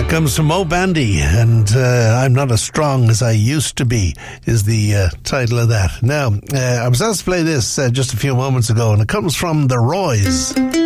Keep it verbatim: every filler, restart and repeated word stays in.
Comes from Mo Bandy, and uh, I'm Not As Strong As I Used To Be is the uh, title of that. Now, uh, I was asked to play this uh, just a few moments ago, and it comes from The Roys.